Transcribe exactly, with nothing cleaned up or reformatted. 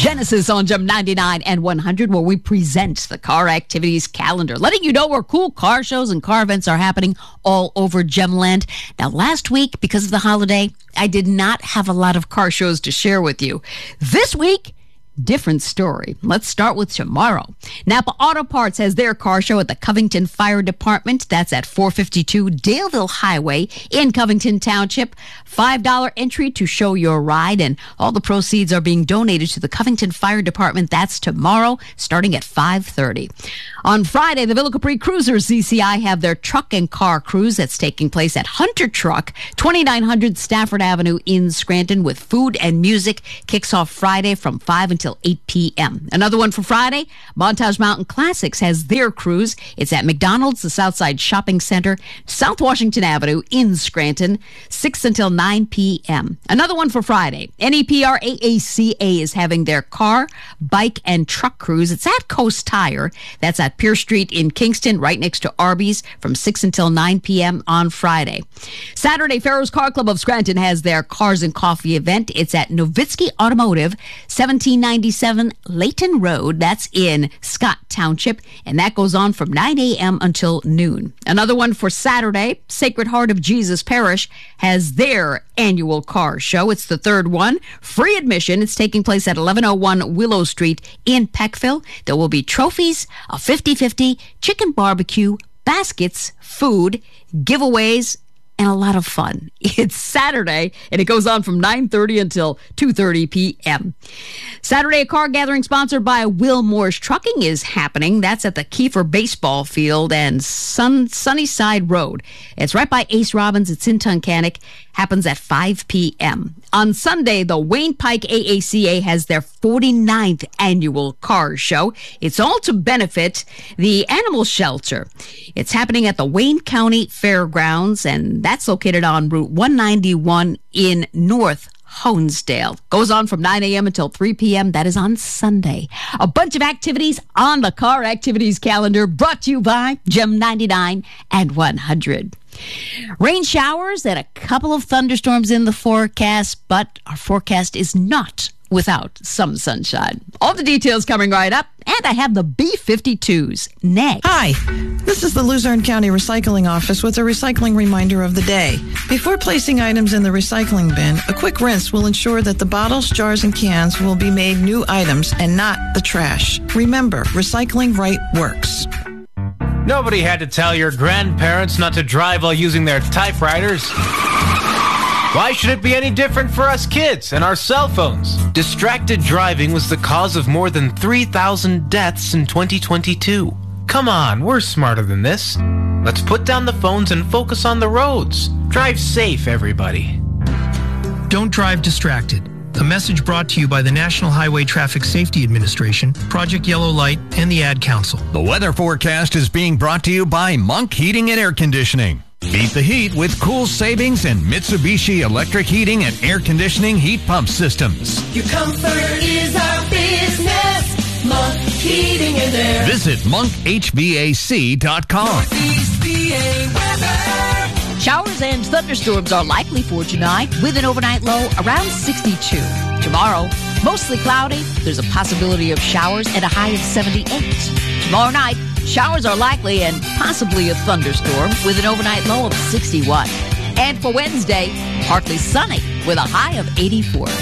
Genesis on Gem ninety-nine and one hundred, where we present the car activities calendar, letting you know where cool car shows and car events are happening all over Gemland. Now, last week, because of the holiday, I did not have a lot of car shows to share with you. This week, different story. Let's start with tomorrow. Napa Auto Parts has their car show at the Covington Fire Department. That's at four fifty-two Daleville Highway in Covington Township. five dollars entry to show your ride, and all the proceeds are being donated to the Covington Fire Department. That's tomorrow, starting at five thirty. On Friday, the Villa Capri Cruisers C C I have their truck and car cruise that's taking place at Hunter Truck, twenty-nine hundred Stafford Avenue in Scranton, with food and music. Kicks off Friday from five until eight p.m. Another one for Friday, Montage Mountain Classics has their cruise. It's at McDonald's, the Southside Shopping Center, South Washington Avenue in Scranton, six until nine p.m. Another one for Friday, N E P R A A C A is having their car, bike, and truck cruise. It's at Coast Tire. That's at Pierce Street in Kingston, right next to Arby's, from six until nine p.m. on Friday. Saturday, Farrow's Car Club of Scranton has their Cars and Coffee event. It's at Nowitzki Automotive, seventeen ninety-seven Layton Road. That's in Scott Township, and that goes on from nine a.m. until noon. Another one for Saturday, Sacred Heart of Jesus Parish has their annual car show. It's the third one. Free admission. It's taking place at eleven oh one Willow Street in Peckville. There will be trophies, a fifty-fifty, chicken barbecue, baskets, food, giveaways, and a lot of fun. It's Saturday, and it goes on from nine thirty until two thirty p.m. Saturday, a car gathering sponsored by Will Moore's Trucking is happening. That's at the Kiefer Baseball Field and Sun, Sunnyside Road. It's right by Ace Robbins. It's in Tunkhannock. Happens at five p.m. On Sunday, the Wayne Pike A A C A has their forty-ninth annual car show. It's all to benefit the animal shelter. It's happening at the Wayne County Fairgrounds, and that's located on Route one ninety-one in North Honesdale. Goes on from nine a.m. until three p.m. That is on Sunday. A bunch of activities on the car activities calendar, brought to you by Gem ninety-nine and one hundred. Rain showers and a couple of thunderstorms in the forecast, but our forecast is not without some sunshine. All the details coming right up, and I have the B fifty-twos next. Hi, this is the Luzerne County Recycling Office with a recycling reminder of the day. Before placing items in the recycling bin, a quick rinse will ensure that the bottles, jars, and cans will be made new items and not the trash. Remember, recycling right works. Nobody had to tell your grandparents not to drive while using their typewriters. Why should it be any different for us kids and our cell phones? Distracted driving was the cause of more than three thousand deaths in twenty twenty-two. Come on, we're smarter than this. Let's put down the phones and focus on the roads. Drive safe, everybody. Don't drive distracted. A message brought to you by the National Highway Traffic Safety Administration, Project Yellow Light, and the Ad Council. The weather forecast is being brought to you by Monk Heating and Air Conditioning. Beat the heat with cool savings and Mitsubishi electric heating and air conditioning heat pump systems. Your comfort is our business. Monk Heating and Air. Visit monk h v a c dot com. Northeast V A weather. Showers and thunderstorms are likely for tonight, with an overnight low around sixty-two. Tomorrow, mostly cloudy. There's a possibility of showers at a high of seventy-eight. Tomorrow night, showers are likely and possibly a thunderstorm with an overnight low of sixty-one. And for Wednesday, partly sunny with a high of eighty-four.